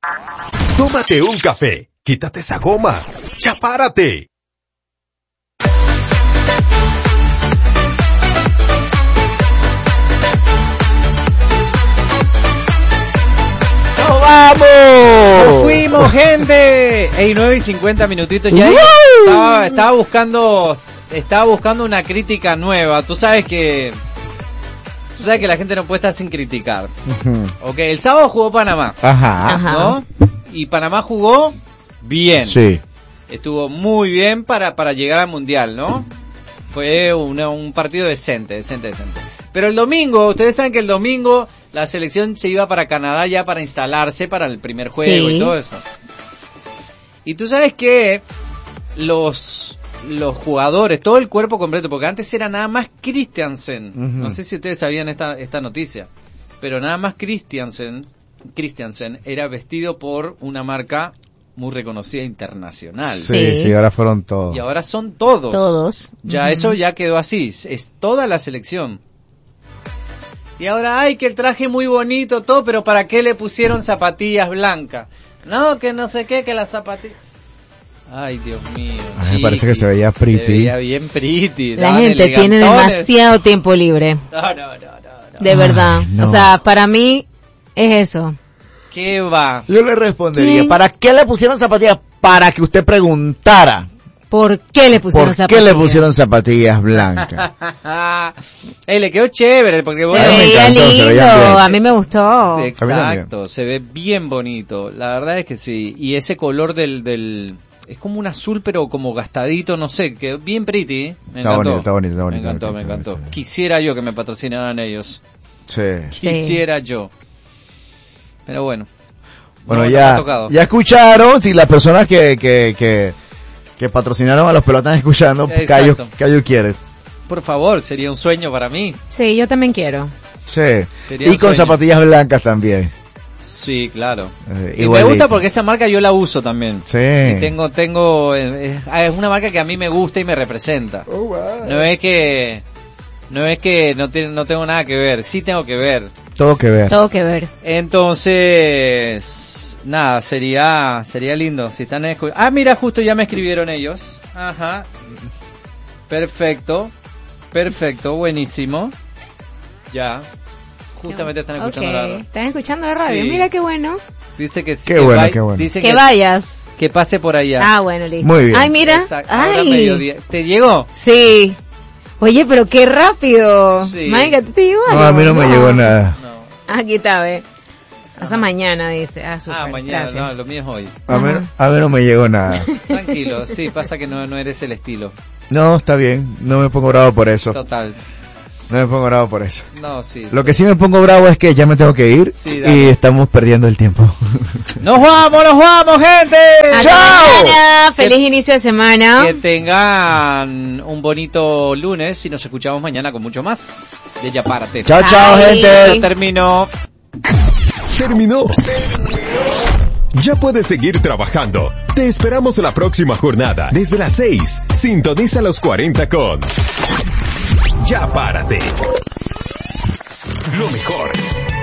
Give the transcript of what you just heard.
Tómate un café, quítate esa goma, ya párate. ¡Nos vamos! ¡Nos fuimos, gente! Ey, 9:50 minutitos ya. Estaba buscando una crítica nueva. Tú sabes que la gente no puede estar sin criticar. Uh-huh. Ok, el sábado jugó Panamá. Ajá. ¿No? Y Panamá jugó bien. Sí. Estuvo muy bien para llegar al Mundial, ¿no? Fue un partido decente. Pero el domingo, ustedes saben que el domingo la selección se iba para Canadá ya para instalarse para el primer juego y todo eso. Y tú sabes que los jugadores, todo el cuerpo completo, porque antes era nada más Christiansen. Uh-huh. No sé si ustedes sabían esta noticia, pero nada más Christiansen era vestido por una marca muy reconocida internacional. Sí, ahora fueron todos. Y ahora son todos. Todos. Ya uh-huh. Eso ya quedó así, es toda la selección. Y ahora, que el traje muy bonito, todo, pero ¿para qué le pusieron zapatillas blancas? No, que no sé qué, que las zapatillas... Ay, Dios mío. A mí me parece que se veía pretty. Se veía bien pretty. La gente tiene demasiado tiempo libre. No. De verdad. No. O sea, para mí es eso. ¿Qué va? Yo le respondería, ¿para qué le pusieron zapatillas? Para que usted preguntara. ¿Por qué le pusieron zapatillas? ¿Por qué le pusieron zapatillas blancas? Le quedó chévere porque se veía lindo, a mí me gustó. Exacto, se ve bien bonito. La verdad es que sí. Y ese color del es como un azul pero como gastadito, no sé, quedó bien pretty. Me encantó. Está bonito. Me encantó. Quisiera yo que me patrocinaran ellos. Sí. Quisiera yo. Pero bueno. Bueno, ya escucharon, si las personas que patrocinaron a los pelotas están escuchando, Cayo quiere. Por favor, sería un sueño para mí. Sí, yo también quiero. Sí. Y con zapatillas blancas también. Sí, claro. Y me gusta porque esa marca yo la uso también. Sí. Y tengo es una marca que a mí me gusta y me representa. Oh, wow. No es que no tengo nada que ver, sí tengo que ver. Todo que ver. Entonces, nada, sería lindo si están mira, justo ya me escribieron ellos. Ajá. Perfecto, buenísimo. Ya. Justamente están escuchando la radio. Están escuchando la radio, sí. Mira qué bueno. Dice que sí. Qué bueno. Dice que vayas. Que pase por allá. Ah, bueno, listo. Muy bien. Ay, mira. Ahora mediodía. ¿Te llegó? Sí. Oye, pero qué rápido. Sí. Maica, ¿te llegó algo? No, a mí no me llegó nada. No. Aquí está, ve. Hasta mañana, dice. Super. Mañana. Gracias. No, lo mío es hoy. A mí no me llegó nada. Tranquilo, sí, pasa que no eres el estilo. No, está bien. No me pongo bravo por eso. Total. No me pongo bravo por eso. No, sí. Lo que sí me pongo bravo es que ya me tengo que ir y estamos perdiendo el tiempo. ¡Nos vamos, gente! ¡Chao! ¡Feliz inicio de semana! Que tengan un bonito lunes y nos escuchamos mañana con mucho más de Ya Párate. ¡Chao, gente! Terminó. Ya puedes seguir trabajando. Te esperamos la próxima jornada desde las 6. Sintoniza los 40 con Ya Párate. Lo mejor